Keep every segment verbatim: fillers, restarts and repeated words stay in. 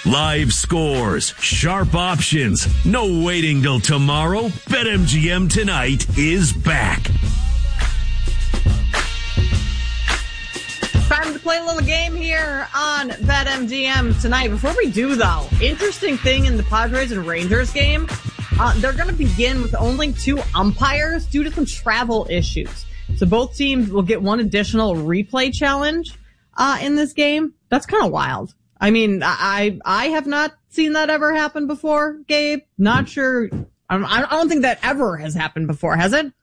Live scores, sharp options, no waiting till tomorrow. BetMGM tonight is back. Time to play a little game here on BetMGM tonight. Before we do, though, interesting thing in the Padres and Rangers game, uh, they're going to begin with only two umpires due to some travel issues. So both teams will get one additional replay challenge uh, in this game. That's kind of wild. I mean, I I have not seen that ever happen before, Gabe. Not sure. I don't think that ever has happened before, has it?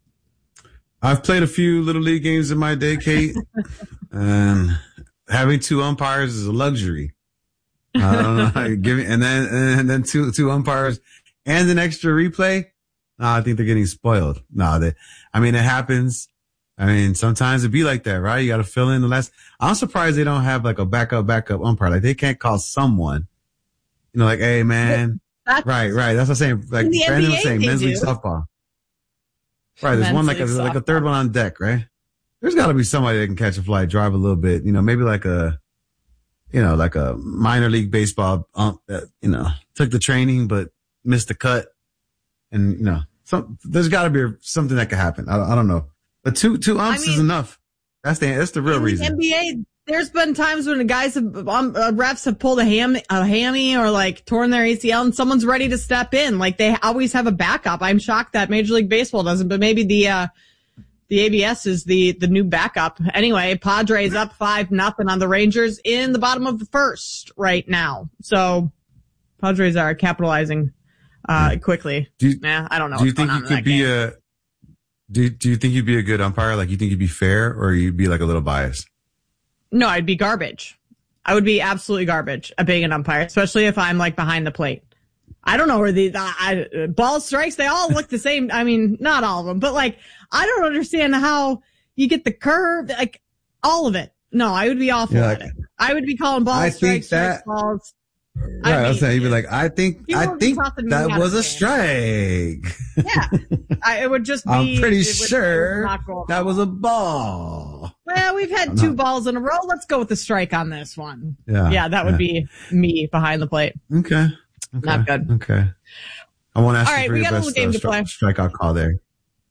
I've played a few Little League games in my day, Kate. And having two umpires is a luxury. I don't know how you give me, and then and then two two umpires and an extra replay. No, I think they're getting spoiled. No, they. I mean, it happens. I mean, sometimes it be like that, right? You got to fill in the last. I'm surprised they don't have like a backup backup umpire. Like they can't call someone. You know, like, hey man, right, right. That's what I'm saying. Like Brandon was saying, men's league softball. Right, there's one like a like a third one on deck, right? There's got to be somebody that can catch a fly, drive a little bit, you know, maybe like a, you know, like a minor league baseball ump that, you know, took the training but missed the cut, and you know, some there's got to be something that could happen. I, I don't know, but two two umps I mean, is enough. That's the that's the real reason. In the N B A, there's been times when the guys have um, uh, refs have pulled a ham a hammy or like torn their A C L, and someone's ready to step in. Like they always have a backup. I'm shocked that Major League Baseball doesn't, but maybe the uh the A B S is the the new backup. Anyway, Padres up five nothing on the Rangers in the bottom of the first right now. So Padres are capitalizing uh quickly. Do you, nah, I don't know. Do you think you could be game. a do Do you think you'd be a good umpire? Like you think you'd be fair, or you'd be like a little biased? No, I'd be garbage. I would be absolutely garbage at being an umpire, especially if I'm like behind the plate. I don't know where the I, ball strikes, they all look the same. I mean, not all of them, but like, I don't understand how you get the curve, like all of it. No, I would be awful yeah, like, at it. I would be calling ball I strikes, strikes, balls. Right, I, I was saying, you'd be like, I think, I think that was a strike. Yeah. I, it would just be. I'm pretty sure that was a ball. Well, we've had two balls in a row. Let's go with the strike on this one. Yeah. Yeah, that would yeah. be me behind the plate. Okay. okay. Not good. Okay. I want to ask All you right, for we your got best a little game uh, to play. strikeout call there.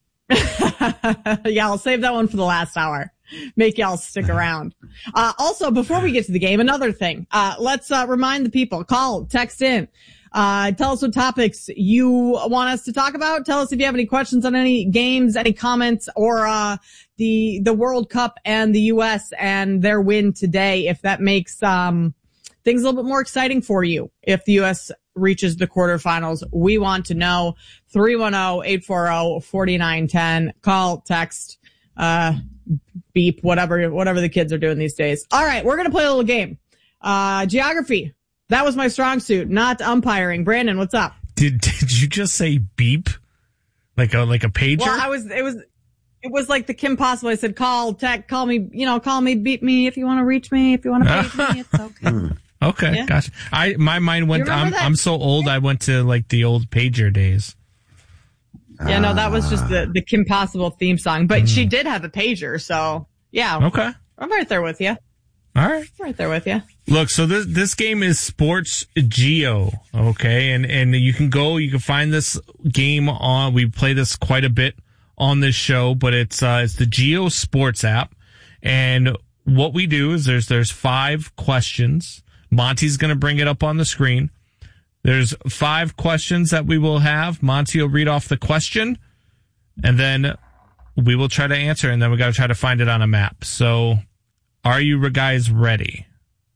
Yeah, I'll save that one for the last hour. Make y'all stick around. Uh, also, before we get to the game, another thing. Uh, let's, uh, remind the people. Call, text in. Uh, tell us what topics you want us to talk about. Tell us if you have any questions on any games, any comments, or, uh, the, the World Cup and the U S and their win today. If that makes, um, things a little bit more exciting for you. If the U S reaches the quarterfinals, we want to know. three one zero, eight four zero, four nine one zero. Call, text, uh, beep, whatever, whatever the kids are doing these days. All right. We're going to play a little game. Uh, geography. That was my strong suit, not umpiring. Brandon, what's up? Did, did you just say beep? Like a, like a pager? Well, I was, it was, it was like the Kim Possible. I said, call, text, call me, you know, call me, beep me if you want to reach me, if you want to page me, it's okay. Okay. Yeah. Gotcha. I, my mind went, I'm, that? I'm so old. I went to like the old pager days. Yeah, no, that was just the, the Kim Possible theme song, but mm. she did have a pager, so yeah. Okay. I'm right there with you. All right. I'm right there with you. Look, so this, this game is Sports Geo, okay? And, and you can go, you can find this game on, we play this quite a bit on this show, but it's, uh, it's the Geo Sports app. And what we do is there's, there's five questions. Monty's going to bring it up on the screen. There's five questions that we will have. Monty will read off the question, and then we will try to answer, and then we got to try to find it on a map. So, are you guys ready?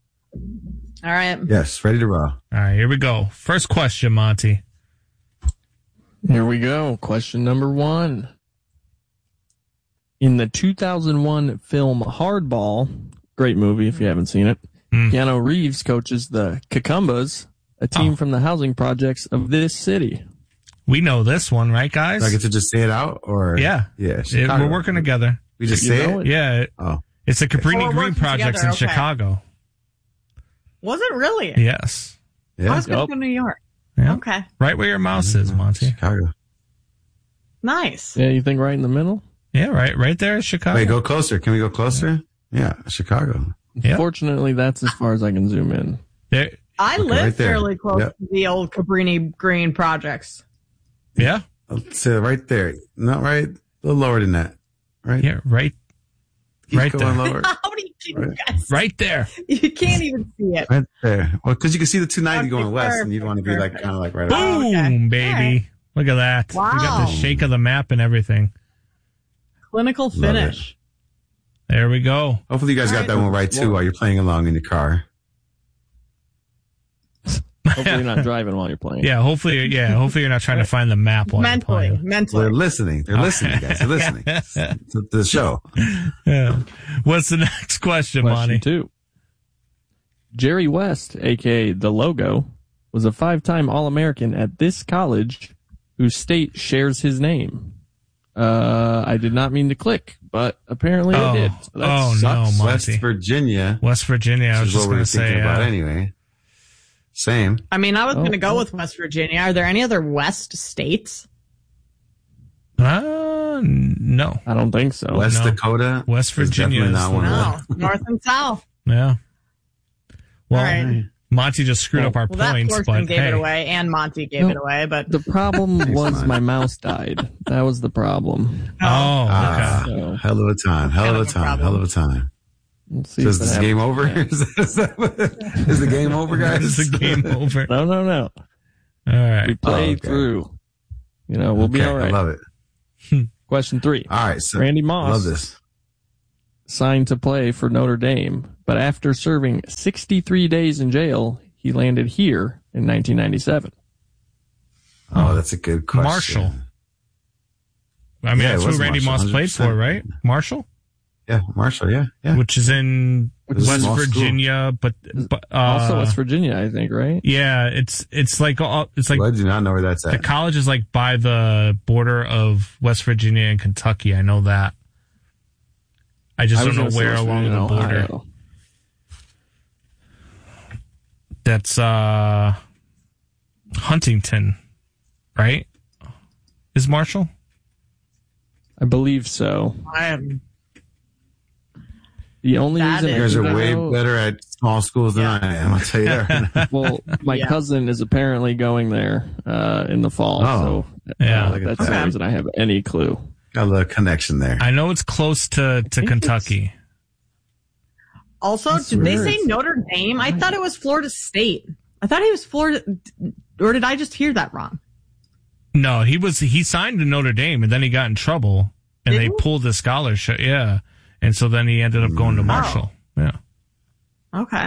All right. Yes, ready to roll. All right, here we go. First question, Monty. Here we go. Question number one. In the two thousand one film Hardball, great movie if you haven't seen it, mm. Keanu Reeves coaches the Cucumbas, a team oh. from the housing projects of this city. We know this one, right, guys? Do I get to just say it out, or yeah, yeah, it, we're working together. We just you say it? it. Yeah. Oh, it's the Cabrini oh, Green projects together. in Okay. Chicago. Was it really? Yes. Yeah. I was going to go to New York. Yeah. Okay. Right where your mouse is, Monty. Chicago. Nice. Yeah, you think right in the middle? Yeah, right, right there is Chicago. Wait, go closer. Can we go closer? Yeah, yeah Chicago. Yep. Fortunately, that's as far as I can zoom in. There, I Okay, live right there. fairly close Yep. to the old Cabrini Green projects. Yeah. So right there. Not right. A little lower than that. Right? Yeah. Right. Keep right going there. lower. How do you keep you guys? Right there. You can't even see it. Right there. Well, because you can see the two ninety Okay, going west, and you want to be like perfect. kind of like right Oh, about. okay. Boom, baby. All right. Look at that. We got Wow. the shake of the map and everything. Clinical Love finish. There we go. Hopefully, you guys got that one right too while you're playing along in your car. Hopefully you're not driving while you're playing. Yeah, hopefully, yeah, hopefully you're not trying to find the map while Mentally, you're playing. mentally. They're listening. They're listening, guys. They're listening to the show. Yeah. What's the next question, Question Monty? two. Jerry West, aka The Logo, was a five-time All-American at this college whose state shares his name. Uh, I did not mean to click, but apparently Oh, I did. So that oh no, sucks. West Monty. Virginia, West Virginia. I was which is just what we going were to say. thinking about Uh, anyway. Same. I mean, I was Oh, going to go oh. with West Virginia. Are there any other West states? uh, no. I don't think so. West no. Dakota. West is Virginia definitely is not one of No, them. North and South. Yeah. Well, All right. Monty just screwed up our Well, that points, portion but gave hey. it away, and Monty gave No. it away. But The problem was Mike. my mouse died. That was the problem. Oh, Ah, okay. So, hell of a time. Hell Kind of of a a time. problem. Hell of a time. let's see So if is that this happens. game over? Yeah. is, that what- is the game over, guys? Is the game over? No, no, no. All right. We played okay. through. You know, we'll be Okay, all right. I love it. Question three. All right. So Randy I Moss love this. signed to play for Notre Dame, but after serving sixty-three days in jail, he landed here in nineteen ninety-seven. Oh, that's a good question. Marshall. I mean, Yeah, it that's was who Randy Marshall, Moss played for, one hundred right? percent. Marshall? Yeah, Marshall. Yeah, yeah. Which is in was a West small Virginia, but, but uh, Also West Virginia, I think, right? yeah, it's it's like all- it's like Well, I do not know where that's the at. college is like by the border of West Virginia and Kentucky. I know that. I just I was don't know gonna say where West along Virginia, the border. Ohio. That's uh Huntington, right? Is Marshall? I believe so. I am. The only That reason You I guys do are not way know- better at small schools than Yeah. I am. I'll tell you that. Well, my Yeah. cousin is apparently going there uh, in the fall, Oh. so Yeah. uh, Look at that's the that. only reason I have any clue. Got a little connection there. I know it's close to, to think Kentucky. Also, I did they swear say it's- Notre Dame? I thought it was Florida State. I thought he was Florida, or did I just hear that wrong? No, he was he signed to Notre Dame and then he got in trouble and Did they he? pulled his scholarship. Yeah. And so then he ended up going to Marshall. Yeah. Okay.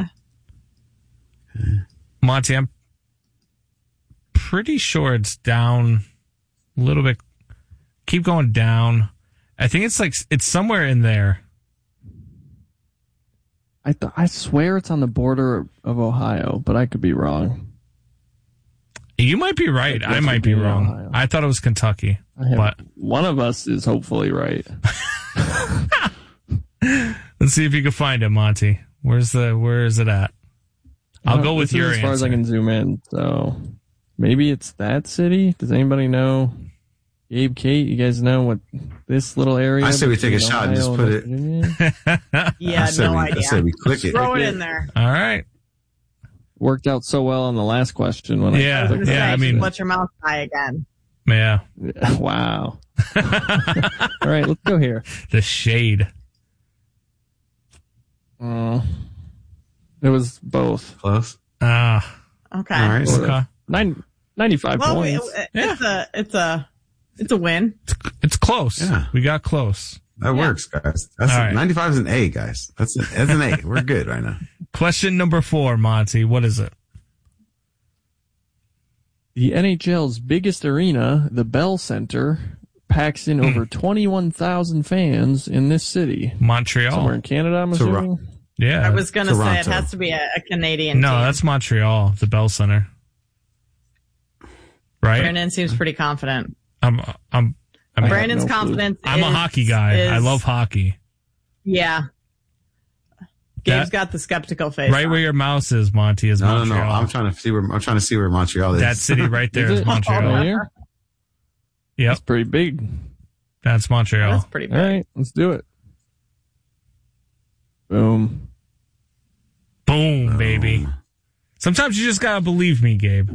Monty, I'm pretty sure it's down a little bit. Keep going down. I think it's like it's somewhere in there. I th- I swear it's on the border of Ohio, but I could be wrong. You might be right. It I must might be be in wrong. Ohio. I thought it was Kentucky. I have, But one of us is hopefully right. let's see if you can find it, Monty. Where's the where is it at? I'll Uh, go with this is your as far as I answer. can zoom in. So maybe it's that city. Does anybody know? Gabe, Kate, you guys know what this little area? I say we take a between shot and Ohio just put West it- Virginia? Yeah, I said no we, I idea. said we click it. Throw it in there. All right. Worked out so well on the last question. When Yeah, I was gonna yeah, say, I mean- let your mouth die again. Yeah. I, wow. All right, let's go here. The shade. Uh, it was both. Close. Ah. Okay. All right. So Okay. Nine, ninety-five Well, it, points. it- it's a, it's a, it's a win. It's close. Yeah. We got close. that Yeah. works, guys. That's All a, right. ninety-five is an A, guys. That's, a, that's an A. We're good right now. Question number four, Monty. What is it? The N H L's biggest arena, the Bell Center, packs in over twenty-one thousand fans in this city. Montreal. Somewhere in Canada, I'm Toronto. assuming. Yeah. I was gonna say Toronto. it has to be a, a Canadian no, team. that's Montreal, the Bell Center. Right? Brandon seems pretty confident. I'm I'm I mean, Brandon's no clue. confidence. I'm a is- hockey guy. I is- love hockey. Yeah. Gabe's That- got the skeptical face. Right on. where your mouse is, Monty, is No, no, Montreal. no. I'm trying to see where I'm trying to see where Montreal is. That city right there Is is it? Montreal. Right here? Yep, That's pretty big. that's Montreal. That's pretty All big. right, let's do it. Boom. Boom, baby. Sometimes you just gotta believe me, Gabe.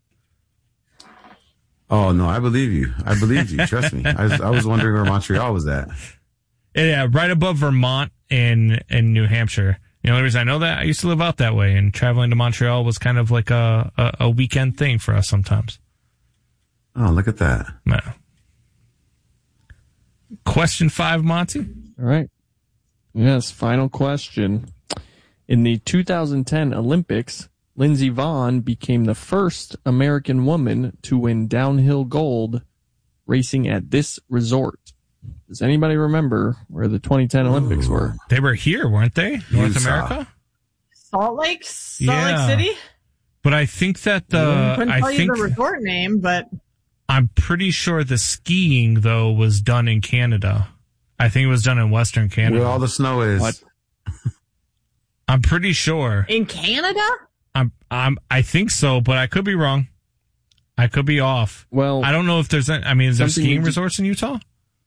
Oh no, I believe you. I believe you. Trust me. I was, I was wondering where Montreal was at. Yeah, right above Vermont and and New Hampshire. The only reason I know that, I used to live out that way, and traveling to Montreal was kind of like a a, a weekend thing for us sometimes. Oh, look at that. No. Question five, Monty. All right. Yes, final question. In the two thousand ten Olympics, Lindsey Vonn became the first American woman to win downhill gold racing at this resort. Does anybody remember where the twenty ten Olympics Ooh. were? They were here, weren't they? North Utah. America? Salt Lake, Salt Yeah. Lake City. But I think that the Couldn't I tell think you the resort name, but I'm pretty sure the skiing though was done in Canada. I think it was done in Western Canada. Where all the snow is. What? I'm pretty sure. in Canada. I'm I'm I think so, but I could be wrong. I could be off. Well, I don't know if there's any, I mean, is there Something skiing you just- resorts in Utah?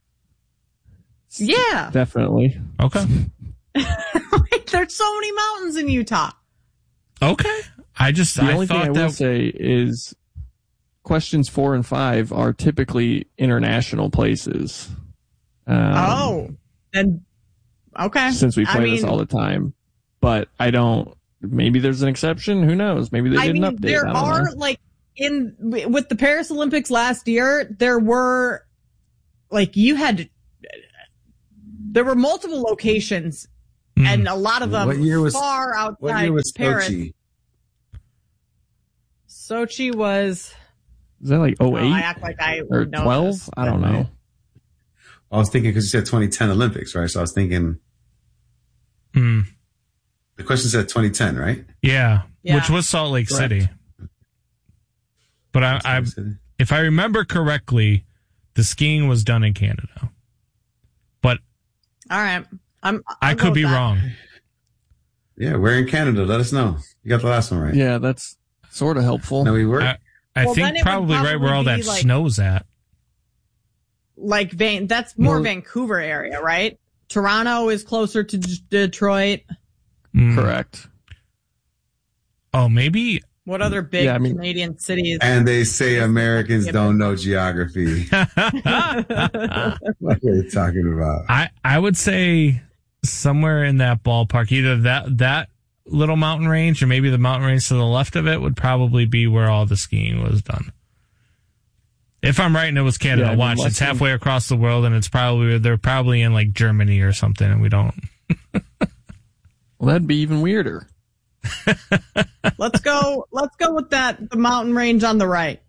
Yeah, definitely. Okay. there's so many mountains in Utah. Okay. I just The I only thing thought I will that say is questions four and five are typically international places. Um, Oh, and okay. Since we I play this mean- all the time. But I don't, maybe there's an exception. Who knows? Maybe they I didn't mean, update. there I don't are know. like in with the Paris Olympics last year, there were like you had to, there were multiple locations, Mm. and a lot of them What year was- far outside What year was Paris. Sochi? Sochi was. Is that like oh Oh, I eight act like I or would know twelve? this, I don't but- know. I was thinking because you said twenty ten Olympics, right? So I was thinking Mm. the question said twenty ten, right? Yeah, Yeah. which was Salt Lake Correct. City. But I, I, if I remember correctly, the skiing was done in Canada. But All right, I'm. I'll I go could with be that. wrong. Yeah, we're in Canada. Let us know. You got the last one right. Yeah, that's sort of helpful. No, we were. I, I Well, then think it would probably right where all probably that be like- snow's at. Like Van, that's more Well- Vancouver area, right? Toronto is closer to D- Detroit. Mm. Correct. Oh, maybe. What other big Yeah, I mean- Canadian cities? And they say Americans don't know geography. I What are you talking about? I would say somewhere in that ballpark, either that that little mountain range or maybe the mountain range to the left of it would probably be where all the skiing was done. If I'm right and it was Canada, Yeah, I mean, watch, less it's than- halfway across the world and it's probably, they're probably in like Germany or something and we don't. Well, that'd be even weirder. Let's go. Let's go with that. The mountain range on the right.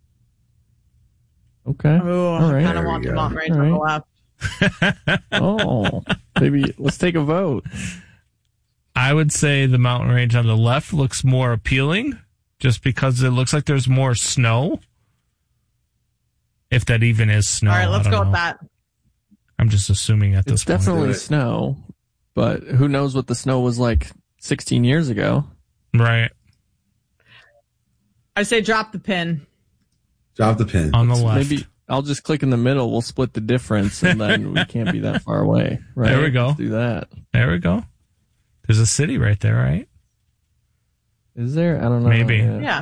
Okay. Oh, All I right. kind of There want we the go. mountain range All on the right. left. Oh, maybe let's take a vote. I would say the mountain range on the left looks more appealing just because it looks like there's more snow. If that even is snow. All right, let's I go don't with know. that. I'm just assuming at this It's point. definitely Do it. snow, but who knows what the snow was like sixteen years ago? Right. I say drop the pin. Drop the pin. On the left. Maybe I'll just click in the middle. We'll split the difference, and then we can't be that far away. Right? There we go. Let's do that. There we go. There's a city right there, right? Is there? I don't know. Maybe. Yeah.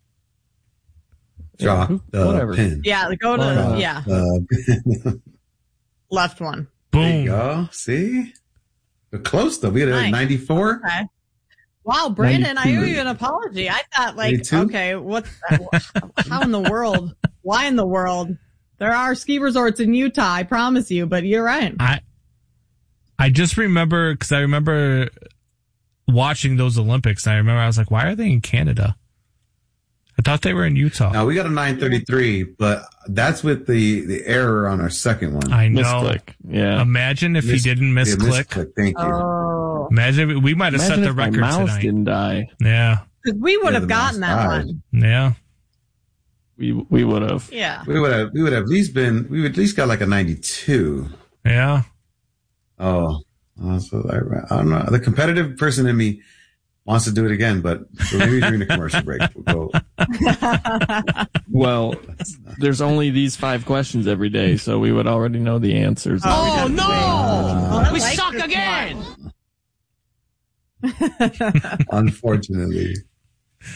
Drop who- the whatever. pin. Yeah. Go to, Why not? yeah. Uh, Left one. there you Boom. go. See? We're close though. We had a Nice. ninety-four. Okay. Wow, Brandon, I owe ninety-two. you an apology. I thought like, ninety-two? okay, what's that? How in the world? Why in the world? There are ski resorts in Utah, I promise you, but you're right. I I just remember because I remember watching those Olympics. And I remember I was like, why are they in Canada? I thought they were in Utah. Now we got a nine thirty-three, but that's with the, the error on our second one. I know. Misclick. Yeah. Imagine if Miss- he didn't yeah, misclick. Thank you. Oh, Imagine if we might have set Imagine the if my record mouse tonight. didn't die. Yeah, because we would Yeah, have the gotten mouse that died. one. yeah. We we would have. Yeah. We would have we would have at least been we would at least got like a ninety-two. Yeah. Oh, uh, so I, I don't know. The competitive person in me wants to do it again, but maybe during the commercial break we'll go. Well, there's only these five questions every day, so we would already know the answers. Oh, no! I We like suck this again! one. Unfortunately,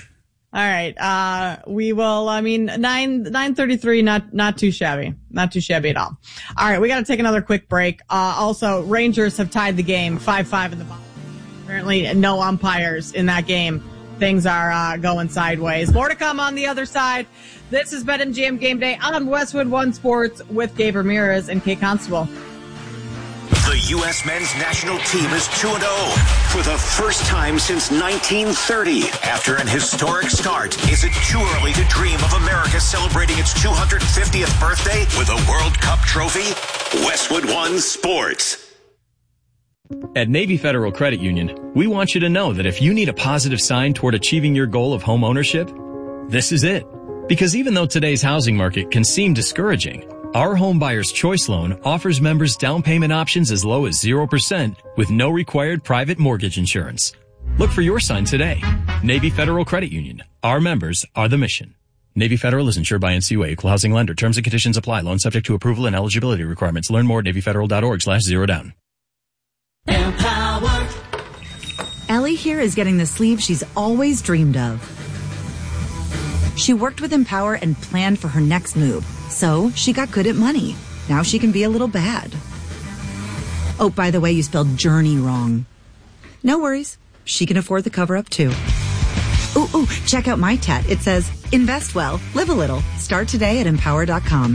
All right. Uh, we will, I mean, nine, nine thirty-three, not, not too shabby. Not too shabby at all. All right. We got to take another quick break. Uh, also, Rangers have tied the game five five in the bottom. Apparently no umpires in that game. Things are, uh, going sideways. More to come on the other side. This is BetMGM Game Day on Westwood One Sports with Gabe Ramirez and Kate Constable. The U S men's national team is two and oh for the first time since nineteen thirty. After an historic start, is it too early to dream of America celebrating its two hundred fiftieth birthday with a World Cup trophy? Westwood One Sports. At Navy Federal Credit Union, we want you to know that if you need a positive sign toward achieving your goal of home ownership, this is it. Because even though today's housing market can seem discouraging, our Home Buyer's Choice Loan offers members down payment options as low as zero percent with no required private mortgage insurance. Look for your sign today. Navy Federal Credit Union. Our members are the mission. Navy Federal is insured by N C U A, Equal Housing Lender. Terms and conditions apply. Loan subject to approval and eligibility requirements. Learn more at NavyFederal.org slash zero down. Empower. Ellie here is getting the sleeve she's always dreamed of. She worked with Empower and planned for her next move. So she got good at money. Now she can be a little bad. Oh, by the way, you spelled journey wrong. No worries. She can afford the cover up too. Ooh, ooh, check out my tat. It says, invest well, live a little. Start today at empower dot com.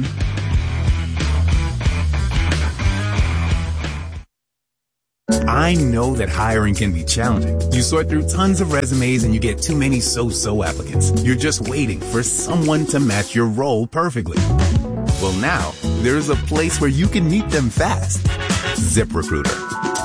I know that hiring can be challenging. You sort through tons of resumes and you get too many so-so applicants. You're just waiting for someone to match your role perfectly. Well, now there's a place where you can meet them fast. ZipRecruiter.